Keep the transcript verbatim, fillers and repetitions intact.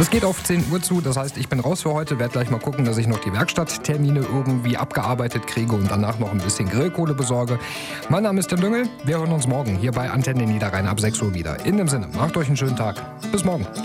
Es geht auf zehn Uhr zu, das heißt, ich bin raus für heute, werde gleich mal gucken, dass ich noch die Werkstatttermine irgendwie abgearbeitet kriege und danach noch ein bisschen Grillkohle besorge. Mein Name ist Tim Düngel, wir hören uns morgen hier bei Antenne Niederrhein ab sechs Uhr wieder. In dem Sinne, macht euch einen schönen Tag. Bis morgen.